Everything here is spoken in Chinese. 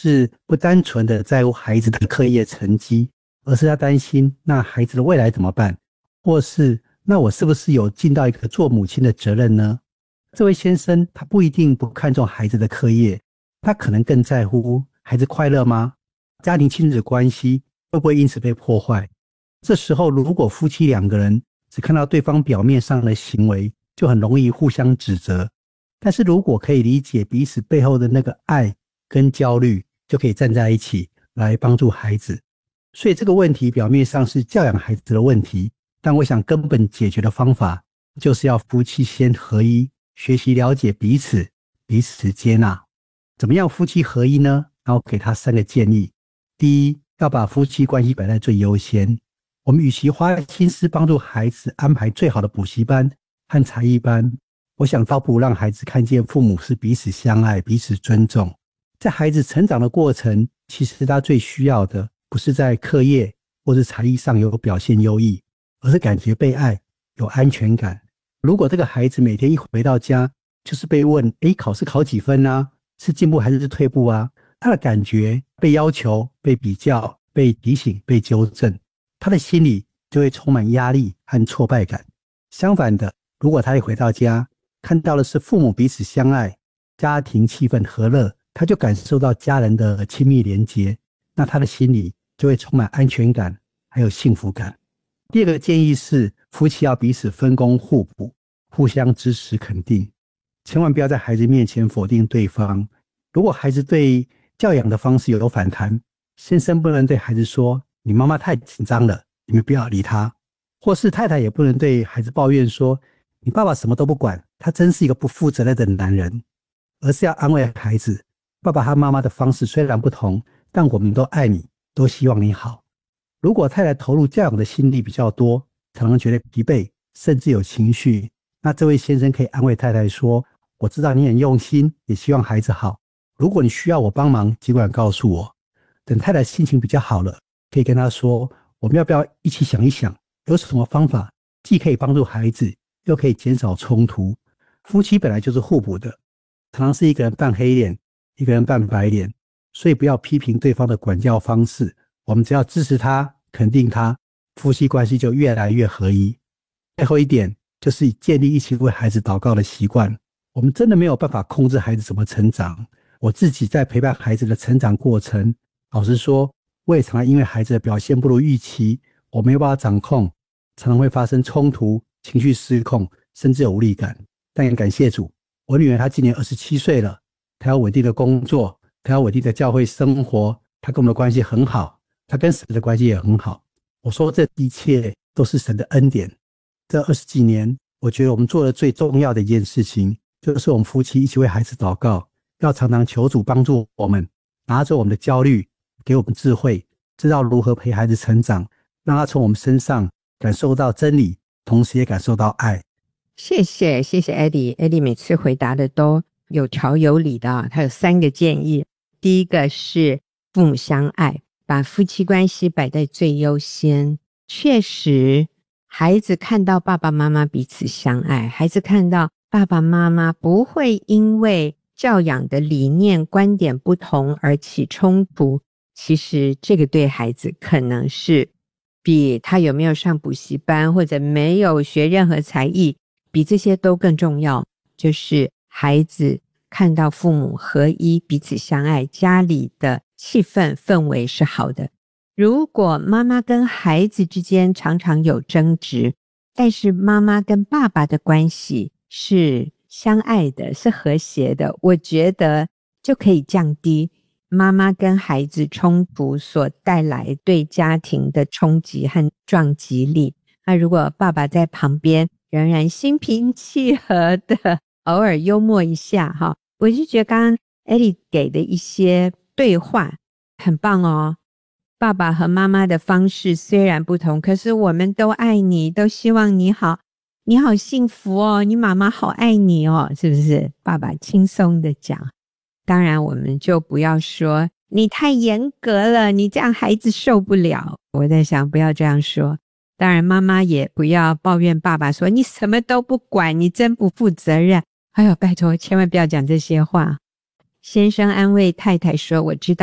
是不单纯的在乎孩子的课业成绩，而是要担心那孩子的未来怎么办，或是那我是不是有尽到一个做母亲的责任呢？这位先生他不一定不看重孩子的课业，他可能更在乎孩子快乐吗？家庭亲子关系会不会因此被破坏？这时候如果夫妻两个人只看到对方表面上的行为，就很容易互相指责。但是如果可以理解彼此背后的那个爱跟焦虑，就可以站在一起来帮助孩子。所以这个问题表面上是教养孩子的问题，但我想根本解决的方法就是要夫妻先合一，学习了解彼此，彼此接纳。怎么样夫妻合一呢？然后给他3个建议。第一，要把夫妻关系摆在最优先。我们与其花心思帮助孩子安排最好的补习班和才艺班，我想倒不如让孩子看见父母是彼此相爱，彼此尊重。在孩子成长的过程，其实他最需要的不是在课业或是才艺上有表现优异，而是感觉被爱，有安全感。如果这个孩子每天一回到家就是被问考试考几分啊，是进步还是退步啊，他的感觉被要求，被比较，被提醒，被纠正，他的心里就会充满压力和挫败感。相反的，如果他一回到家看到的是父母彼此相爱，家庭气氛和乐，他就感受到家人的亲密连结，那他的心里就会充满安全感还有幸福感。第二个建议是，夫妻要彼此分工互补，互相支持肯定，千万不要在孩子面前否定对方。如果孩子对教养的方式有反弹，先生不能对孩子说你妈妈太紧张了，你们不要理她，或是太太也不能对孩子抱怨说你爸爸什么都不管，他真是一个不负责任的男人，而是要安慰孩子，爸爸和妈妈的方式虽然不同，但我们都爱你，都希望你好。如果太太投入教养的心力比较多，常常觉得疲惫，甚至有情绪，那这位先生可以安慰太太说，我知道你很用心，也希望孩子好，如果你需要我帮忙，尽管告诉我。等太太心情比较好了，可以跟她说，我们要不要一起想一想，有什么方法既可以帮助孩子，又可以减少冲突。夫妻本来就是互补的，常常是一个人扮黑脸，一个人扮白脸，所以不要批评对方的管教方式，我们只要支持他，肯定他，夫妻关系就越来越合一。最后一点就是建立一起为孩子祷告的习惯。我们真的没有办法控制孩子怎么成长，我自己在陪伴孩子的成长过程，老实说，我也常常因为孩子的表现不如预期，我没有办法掌控，常常会发生冲突，情绪失控，甚至有无力感。但也感谢主，我女儿她今年27岁了，她有稳定的工作，她有稳定的教会生活，她跟我们的关系很好，她跟神的关系也很好。我说这一切都是神的恩典。这20几年，我觉得我们做的最重要的一件事情，就是我们夫妻一起为孩子祷告，要常常求主帮助我们，拿着我们的焦虑，给我们智慧，知道如何陪孩子成长，让他从我们身上感受到真理，同时也感受到爱。 谢谢 Eddie 每次回答的都有条有理的他有3个建议。第一个是父母相爱，把夫妻关系摆在最优先。确实孩子看到爸爸妈妈彼此相爱，孩子看到爸爸妈妈不会因为教养的理念观点不同而起冲突，其实这个对孩子可能是比他有没有上补习班或者没有学任何才艺，比这些都更重要。就是孩子看到父母合一，彼此相爱，家里的气氛氛围是好的。如果妈妈跟孩子之间常常有争执，但是妈妈跟爸爸的关系是相爱的，是和谐的，我觉得就可以降低妈妈跟孩子冲突所带来对家庭的冲击和撞击力。那如果爸爸在旁边仍然心平气和的偶尔幽默一下哈，我就觉得刚刚 Eddie 给的一些对话很棒哦。爸爸和妈妈的方式虽然不同，可是我们都爱你，都希望你好，你好幸福哦，你妈妈好爱你哦，是不是？爸爸轻松的讲。当然我们就不要说你太严格了，你这样孩子受不了，我在想不要这样说。当然妈妈也不要抱怨爸爸说你什么都不管，你真不负责任。哎呦拜托千万不要讲这些话。先生安慰太太说，我知道